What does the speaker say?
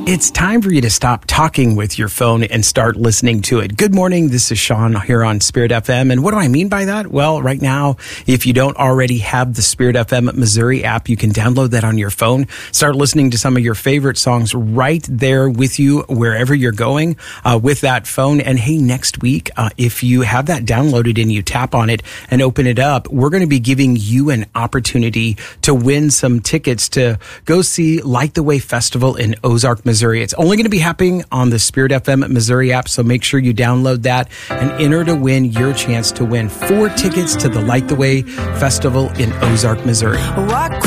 It's time for you to stop talking with your phone and start listening to it. Good morning. This is Sean here on Spirit FM. And what do I mean by that? Well, right now, if you don't already have the Spirit FM Missouri app, you can download that on your phone. Start listening to some of your favorite songs right there with you wherever you're going with that phone. And hey, next week, if you have that downloaded and you tap on it and open it up, we're going to be giving you an opportunity to win some tickets to go see Light the Way Festival in Ozark, Missouri. It's only going to be happening on the Spirit FM Missouri app, so make sure you download that and enter to win your chance to win 4 tickets to the Light the Way Festival in Ozark, Missouri.